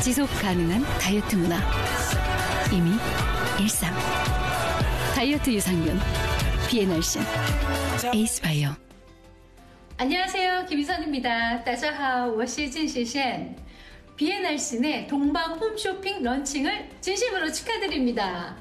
지속 가능한 다이어트 문화. 이미 일상. 다이어트 유산균. 비엔알신. 에이스바이오. 안녕하세요. 김희선입니다. 大家好，我是郑雪贤. 비엔알신의 동방 홈쇼핑 런칭을 진심으로 축하드립니다.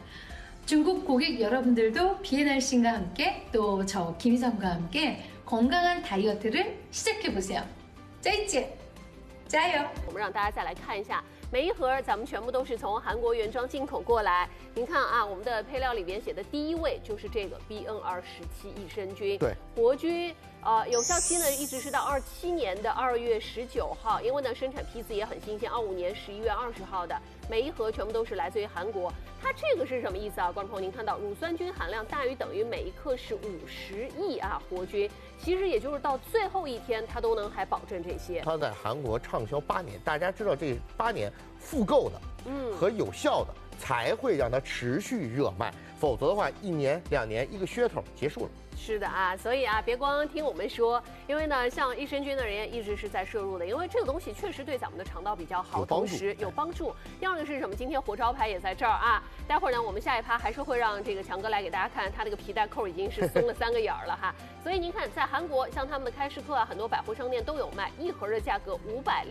중국 고객 여러분들도 비엔알신과 함께 또 저 김희선과 함께 건강한 다이어트를 시작해보세요. 再见，加油！ 我们让大家再来看一下，每一盒咱们全部都是从韩国原装进口过来。您看啊，我们的配料里边写的第一位就是这个 BN217益生菌， 对， 活菌。有效期呢一直是到27年的2月19号，因为呢生产批次也很新鲜，25年11月20号的，每一盒全部都是来自于韩国。它这个是什么意思啊？观众朋友，您看到乳酸菌含量大于等于每一克是50亿啊活菌，其实也就是到最后一天它都能还保证这些。 它在韩国畅销8年，大家知道这8年复购的，和有效的才会让它持续热卖，否则的话1年2年一个噱头结束了。 是的啊，所以啊，别光听我们说，因为呢，像益生菌呢，人家一直是在摄入的，因为这个东西确实对咱们的肠道比较好，同时有帮助。第二个是什么？今天活招牌也在这儿啊。待会儿呢，我们下一趴还是会让这个强哥来给大家看，他这个皮带扣已经是松了3个眼儿了哈。所以您看，在韩国，像他们的开市客啊，很多百货商店都有卖，一盒的价格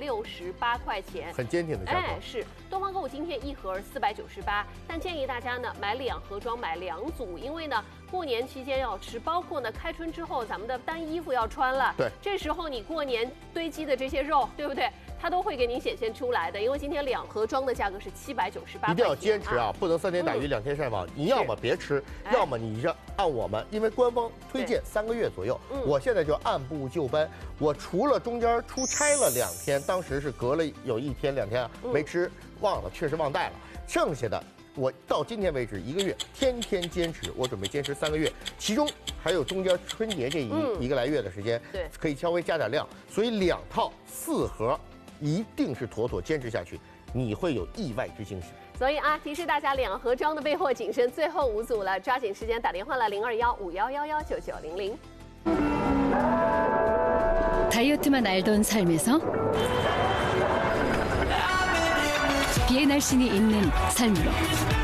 568块钱， 很坚挺的价格。 哎，是东方购物今天一盒498，但建议大家呢买2盒装，买2组，因为呢过年期间要吃，包括呢开春之后咱们的单衣服要穿了， 对， 这时候你过年堆积的这些肉，对不对？它都会给您显现出来的，因为今天2盒装的价格是798， 一定要坚持啊，不能3天打鱼2天晒网。你要么别吃，要么你就按我们，因为官方推荐3个月左右，我现在就按部就班。我除了中间出差了2天，当时是隔了有1天2天没吃，忘了，确实忘带了，剩下的。我到今天为止1个月，天天坚持，我准备坚持3个月，其中还有中间春节这一个来月的时间， 对， 可以稍微加点量，所以2套4盒，一定是妥妥坚持下去，你会有意外之惊喜。 所以啊，提示大家2盒装的备货谨慎，最后5组了，抓紧时间打电话了0215119900。 다이어트만 알던 삶에서 비엔알신이 있는 삶으로